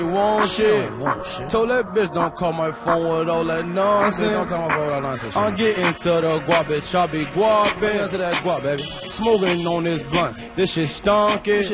Want shit. Want shit. Told that bitch don't call my phone with all that nonsense. Don't call my phone with all that nonsense. I'm getting to the guap, bitch. I be guapin'. To that guap, baby. Smoking on this blunt. This shit stonky.